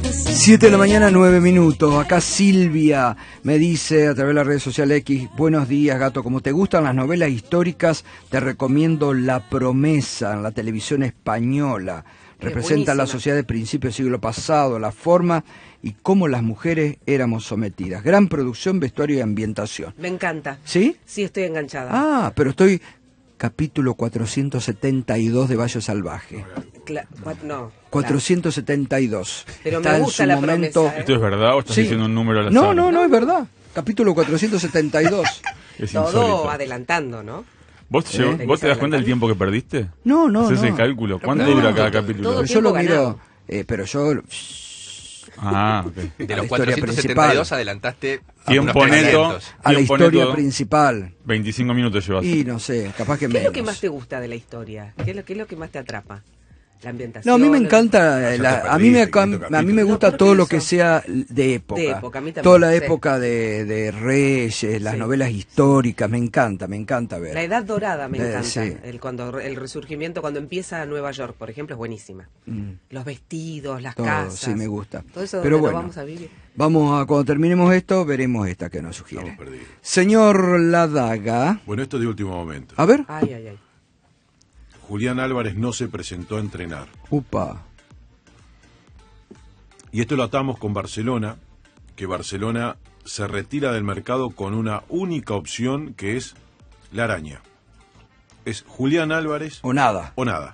7 de la mañana, 9 minutos. Acá Silvia me dice a través de la red social X: buenos días, gato. Como te gustan las novelas históricas, te recomiendo La Promesa en la televisión española. Representa la sociedad de principios del siglo pasado, la forma y cómo las mujeres éramos sometidas. Gran producción, vestuario y ambientación. Me encanta. ¿Sí? Sí, estoy enganchada. Ah, pero estoy... Capítulo 472 de Valle Salvaje. No. 472. Pero está me gusta en su La momento... Promesa, ¿eh? ¿Esto es verdad o estás diciendo un número al azar? No, es verdad. Capítulo 472. Es Todo insólito. adelantando, ¿no? ¿Vos te das cuenta del tiempo que perdiste? No. ¿Haces el cálculo? ¿Cuánto dura cada capítulo? todo Yo lo tiempo miro, ganado. pero yo... Ah, ok. De A los la historia 472 principal. adelantaste Tiempo unos neto. 300. A la Tiempo historia neto, principal. 25 minutos llevas. Y no sé, capaz que ¿Qué menos. es lo que más te gusta de la historia? ¿Qué es lo que más te atrapa? La ambientación. No, a mí me encanta, Ya te a mí me perdiste, a mí me no, gusta ¿por todo qué lo eso? que sea de época. De época, a mí también, Toda la sí. época de Reyes, las Sí. novelas históricas, me encanta ver. La Edad Dorada me encanta. sí. El resurgimiento, cuando empieza Nueva York, por ejemplo, es buenísima. Los vestidos, las Todo, casas. sí, me gusta. Todo eso Pero donde bueno, lo vamos a vivir. cuando terminemos esto, veremos esta que nos sugiere. Estamos perdidos. Señor Ladaga. Bueno, esto es de último momento. A ver. Ay, ay, ay. Julián Álvarez no se presentó a entrenar. Upa. Y esto lo atamos con Barcelona, que Barcelona se retira del mercado con una única opción, que es la araña. Es Julián Álvarez O nada. o nada.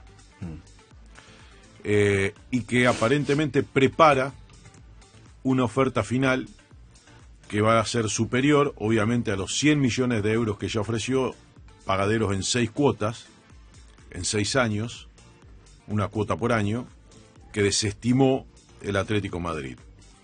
Y que aparentemente prepara una oferta final que va a ser superior, obviamente, a los 100 millones de euros que ya ofreció, pagaderos en 6 cuotas, en 6 años, una cuota por año, que desestimó el Atlético Madrid.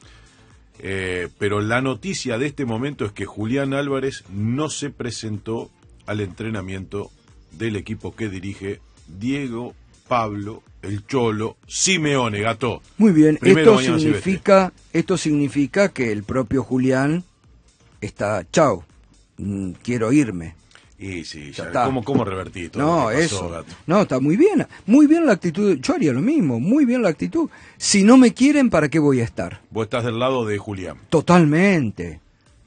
Pero la noticia de este momento es que Julián Álvarez no se presentó al entrenamiento del equipo que dirige Diego Pablo el Cholo Simeone, gato. Muy bien, Primero esto mañana significa que el propio Julián está, chau, quiero irme. Y sí, Ya ya, está. ¿cómo revertí todo No, lo que pasó, eso. gato? No, está muy bien la actitud. Yo haría lo mismo, muy bien la actitud. Si no me quieren, ¿para qué voy a estar? Vos estás del lado de Julián. Totalmente,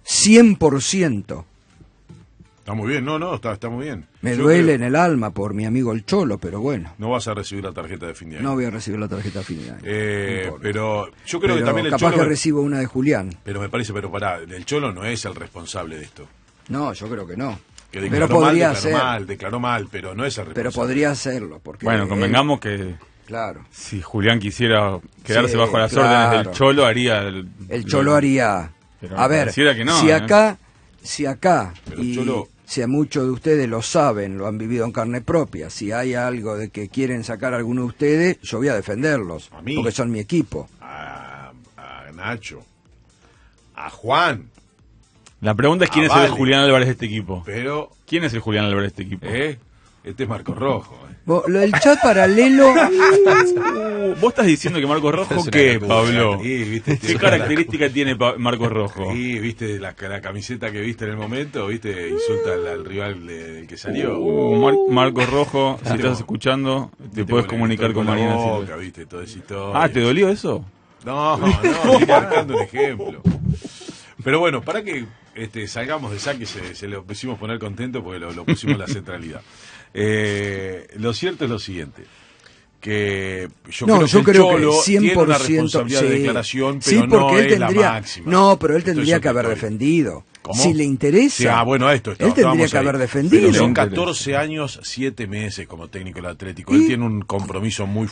100%. Está muy bien, está muy bien. Me Yo duele creo- en el alma por mi amigo el Cholo, pero bueno, No vas a recibir la tarjeta de fin de año. no voy a recibir la tarjeta de fin de año. No importa. Pero yo creo que Pero también el capaz Cholo... que recibo una de Julián. Pero me parece, pero pará, el Cholo no es el responsable de esto. No, yo creo que no. Que Pero declaró podría ser. declaró mal, pero no es el responsable. Pero podría hacerlo, porque Bueno, él- convengamos que claro, si Julián quisiera quedarse Sí, bajo las claro. órdenes del Cholo, haría... el Cholo haría. Pero A me ver, pareciera que no, si ¿eh? acá, Pero y Cholo- si a muchos de ustedes lo saben, lo han vivido en carne propia, si hay algo de que quieren sacar a alguno de ustedes, yo voy a defenderlos, A mí. porque son mi equipo. A Nacho, a Juan, La pregunta es quién es vale. el Julián Álvarez de este equipo. pero ¿Quién es el Julián Álvarez de este equipo? este es Marco Rojo. Lo del chat paralelo, Vos estás diciendo que Marcos Rojo, Es una ¿qué, locura. Pablo? Sí, viste, ¿Qué tiene característica tiene Marcos Rojo? Sí, viste la camiseta que viste en el momento, viste, insulta al rival del que salió. Marcos Rojo, si estás escuchando, te puedes comunicar con Mariana Boca, Silva. viste, toda esa historia. Ah, ¿te dolió eso? No, estoy marcando un ejemplo. Pero bueno, para que salgamos de saque, se lo pusimos poner contento porque lo pusimos en la centralidad. Lo cierto es lo siguiente, que yo no, creo yo que el creo que Cholo 100%, tiene una responsabilidad de sí. declaración, Sí, pero porque no él es tendría, la máxima. no, pero él Esto es tendría que otra haber historia. defendido. ¿Cómo? Si le interesa, Sí, bueno, él tendría estábamos que ahí. haber defendido. Pero son Sí, le 14 años, 7 meses como técnico del Atlético. ¿Y? Él tiene un compromiso muy